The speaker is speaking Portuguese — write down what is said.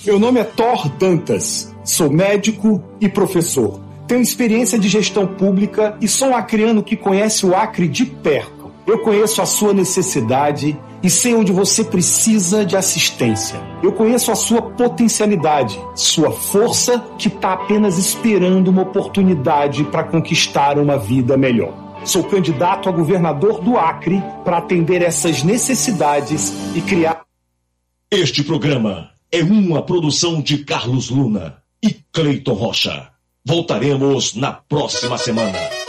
Meu nome é Thor Dantas, sou médico e professor. Tenho experiência de gestão pública e sou um acreano que conhece o Acre de perto. Eu conheço a sua necessidade e sei onde você precisa de assistência. Eu conheço a sua potencialidade, sua força que está apenas esperando uma oportunidade para conquistar uma vida melhor. Sou candidato a governador do Acre para atender essas necessidades e criar... Este programa é uma produção de Carlos Luna e Cleiton Rocha. Voltaremos na próxima semana.